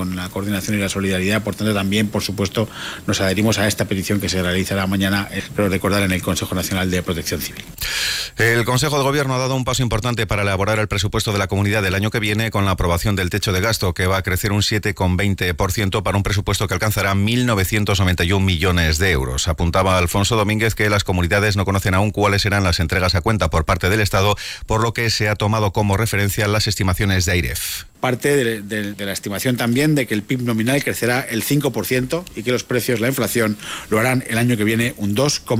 con la coordinación y la solidaridad. Por tanto, también, por supuesto, nos adherimos a esta petición que se realizará mañana, espero recordar, en el Consejo Nacional de Protección Civil. El Consejo de Gobierno ha dado un paso importante para elaborar el presupuesto de la comunidad del año que viene con la aprobación del techo de gasto, que va a crecer un 7,20% para un presupuesto que alcanzará 1.991 millones de euros. Apuntaba Alfonso Domínguez que las comunidades no conocen aún cuáles serán las entregas a cuenta por parte del Estado, por lo que se ha tomado como referencia las estimaciones de AIREF. Parte de la estimación también de que el PIB nominal crecerá el 5% y que los precios, la inflación, lo harán el año que viene un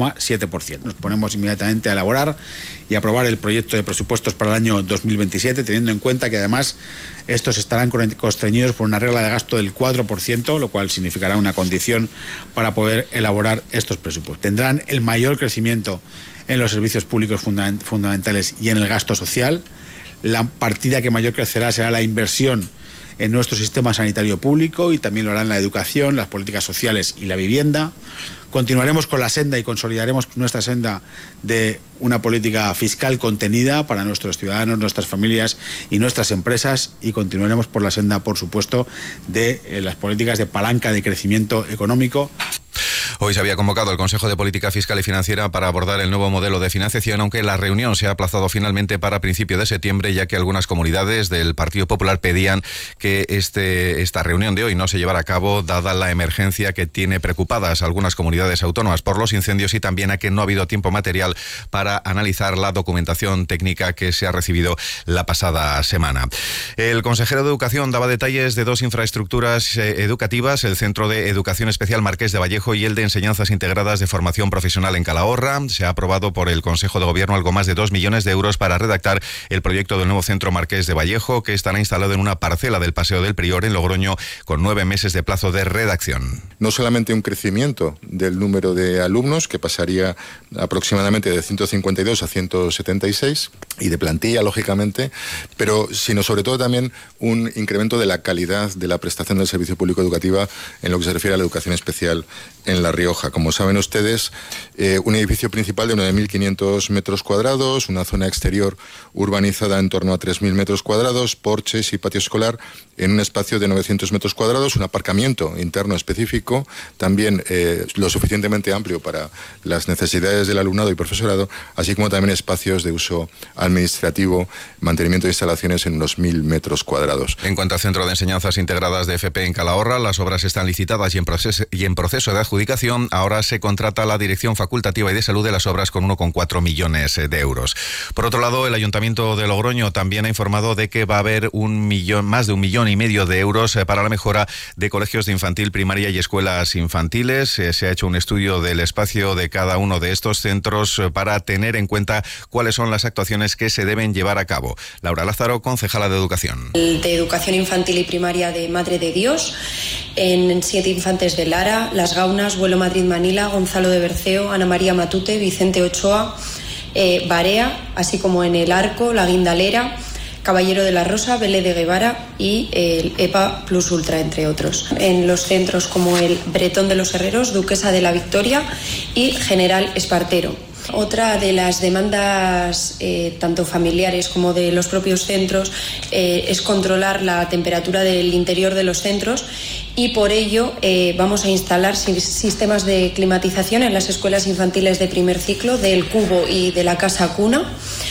2,7%. Nos ponemos inmediatamente a elaborar y aprobar el proyecto de presupuestos para el año 2027, teniendo en cuenta que además estos estarán constreñidos por una regla de gasto del 4%, lo cual significará una condición para poder elaborar estos presupuestos. Tendrán el mayor crecimiento en los servicios públicos fundamentales y en el gasto social. La partida que mayor crecerá será la inversión en nuestro sistema sanitario público y también lo harán la educación, las políticas sociales y la vivienda. Continuaremos con la senda y consolidaremos nuestra senda de una política fiscal contenida para nuestros ciudadanos, nuestras familias y nuestras empresas, y continuaremos por la senda, por supuesto, de las políticas de palanca de crecimiento económico. Hoy se había convocado el Consejo de Política Fiscal y Financiera para abordar el nuevo modelo de financiación, aunque la reunión se ha aplazado finalmente para principios de septiembre, ya que algunas comunidades del Partido Popular pedían que esta reunión de hoy no se llevara a cabo, dada la emergencia que tiene preocupadas algunas comunidades autónomas por los incendios y también a que no ha habido tiempo material para analizar la documentación técnica que se ha recibido la pasada semana. El consejero de Educación daba detalles de dos infraestructuras educativas, el Centro de Educación Especial Marqués de Vallejo y el de Enseñanzas Integradas de Formación Profesional en Calahorra. Se ha aprobado por el Consejo de Gobierno algo más de 2 millones de euros para redactar el proyecto del nuevo Centro Marqués de Vallejo, que estará instalado en una parcela del Paseo del Prior en Logroño, con 9 meses de plazo de redacción. No solamente un crecimiento del número de alumnos, que pasaría aproximadamente de 152 a 176, y de plantilla, lógicamente, pero sino sobre todo también un incremento de la calidad de la prestación del servicio público educativa en lo que se refiere a la educación especial en La Rioja. Como saben ustedes, un edificio principal de 9.500 metros cuadrados, una zona exterior urbanizada en torno a 3.000 metros cuadrados, porches y patio escolar en un espacio de 900 metros cuadrados, un aparcamiento interno específico, también lo suficientemente amplio para las necesidades del alumnado y profesorado, así como también espacios de uso administrativo, mantenimiento de instalaciones en unos 1.000 metros cuadrados. En cuanto al Centro de Enseñanzas Integradas de FP en Calahorra, las obras están licitadas y en proceso de adjudicación. Ahora se contrata la Dirección Facultativa y de Salud de las obras con 1,4 millones de euros. Por otro lado, el Ayuntamiento de Logroño también ha informado de que va a haber más de 1,5 millones de euros para la mejora de colegios de infantil, primaria y escuelas infantiles. Se ha hecho un estudio del espacio de cada uno de estos centros para tener en cuenta cuáles son las actuaciones que se deben llevar a cabo. Laura Lázaro, concejala de Educación. El de Educación Infantil y Primaria de Madre de Dios, en 7 infantes de Lara, Las Gaunas, Vuelo Madrid-Manila, Gonzalo de Berceo, Ana María Matute, Vicente Ochoa, Barea, así como en El Arco, La Guindalera, Caballero de la Rosa, Vélez de Guevara y el EPA Plus Ultra, entre otros. En los centros como el Bretón de los Herreros, Duquesa de la Victoria y General Espartero. Otra de las demandas, tanto familiares como de los propios centros, es controlar la temperatura del interior de los centros, y por ello vamos a instalar sistemas de climatización en las escuelas infantiles de primer ciclo del Cubo y de la Casa Cuna.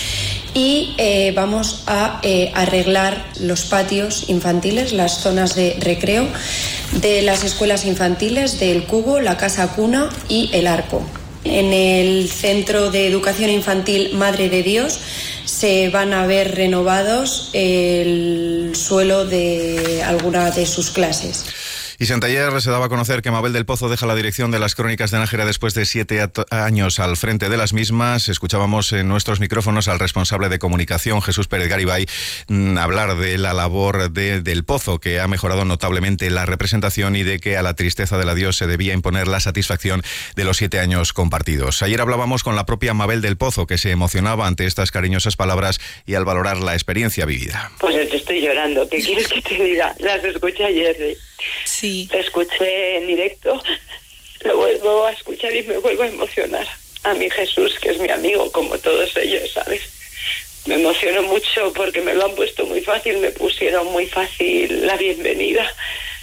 Y vamos a arreglar los patios infantiles, las zonas de recreo de las escuelas infantiles del Cubo, la Casa Cuna y El Arco. En el Centro de Educación Infantil Madre de Dios se van a ver renovados el suelo de alguna de sus clases. Y Santander se daba a conocer que Mabel del Pozo deja la dirección de las Crónicas de Nájera después de 7 años al frente de las mismas. Escuchábamos en nuestros micrófonos al responsable de comunicación, Jesús Pérez Garibay, hablar de la labor del Pozo, que ha mejorado notablemente la representación y de que a la tristeza del adiós se debía imponer la satisfacción de los 7 años compartidos. Ayer hablábamos con la propia Mabel del Pozo, que se emocionaba ante estas cariñosas palabras y al valorar la experiencia vivida. Pues te estoy llorando. ¿Qué quieres que te diga? Las escuché ayer. Sí. Lo escuché en directo, lo vuelvo a escuchar y me vuelvo a emocionar. A mi Jesús, que es mi amigo, como todos ellos, ¿sabes? Me emociono mucho porque me lo han puesto muy fácil, me pusieron muy fácil la bienvenida.